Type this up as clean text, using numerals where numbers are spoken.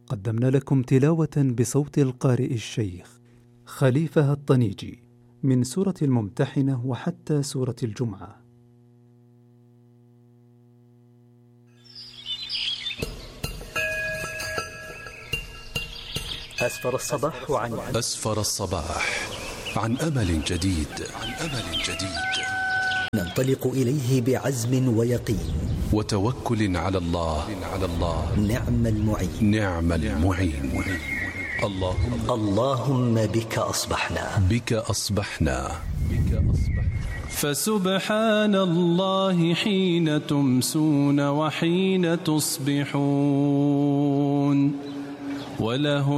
قدمنا لكم تلاوة بصوت القارئ الشيخ خليفة الطنيجي من سورة الممتحنة وحتى سورة الجمعة. أسفر الصباح عن أمل جديد. ننطلق إليه بعزم ويقين وتوكل على الله. نعم المعين. اللهم بك أصبحنا. فسبحان الله حين تمسون وحين تصبحون، وله